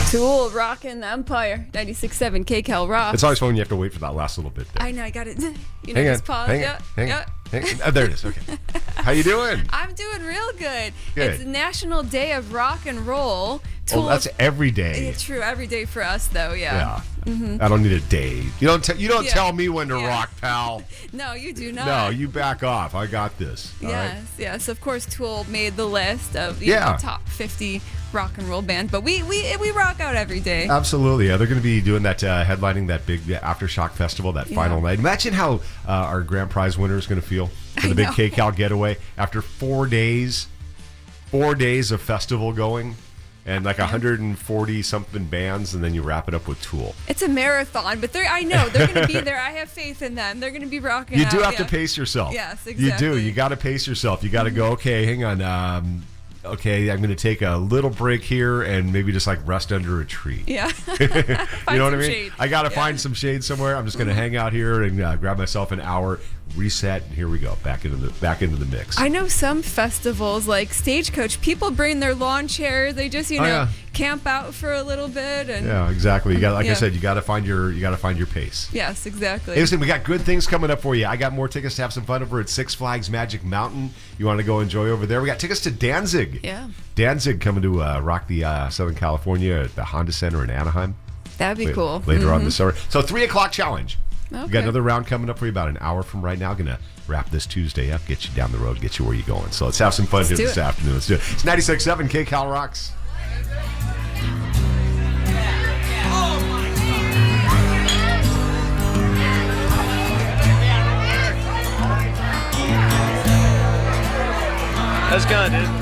Tool, rockin' the Empire. 96.7 KCal Rock. It's always fun when you have to wait for that last little bit there. I know, I got it. You know, Hang on, just pause. hang Yeah, on, hang yeah. on, hang on. Oh, there it is. Okay. How you doing? I'm doing real good. Good. It's National Day of Rock and Roll. Oh, that's every day. It's true, every day for us, though. Yeah. I don't need a day. You don't Yeah. tell me when to Yeah. rock, pal. No, you do not. No, you back off. I got this. All right? Yes. Of course, Tool made the list of Yeah. the top 50 rock and roll bands, but we rock out every day. Absolutely. Yeah, they're going to be doing that, headlining that big Aftershock Festival, that final night. Imagine how our grand prize winner is going to feel for the big KCal getaway after 4 days. 4 days of festival going. And like 140 something bands, and then you wrap it up with Tool. It's a marathon, but I know they're going to be there. I have faith in them. They're going to be rocking out. You do have to pace yourself. Yes, exactly. You do. You got to pace yourself. You got to go, okay, hang on. Okay, I'm going to take a little break here and maybe just like rest under a tree. Yeah. You know what I mean? Shade. I got to find some shade somewhere. I'm just going to hang out here and grab myself an hour, reset, and here we go, back into the mix. I know some festivals like Stagecoach, people bring their lawn chairs. They just camp out for a little bit. And yeah, exactly. You got, I said, you got to find your pace. Yes, exactly. Hey, listen, we got good things coming up for you. I got more tickets to have some fun over at Six Flags Magic Mountain. You want to go enjoy over there? We got tickets to Danzig. Yeah. Danzig coming to rock the Southern California at the Honda Center in Anaheim. That'd be cool. Later on this summer. So 3 o'clock challenge. Okay. We got another round coming up for you about an hour from right now. Going to wrap this Tuesday up, get you down the road, get you where you're going. So let's have some fun here this afternoon. Let's do it. It's 96.7 KCal Rocks. That's gone, dude.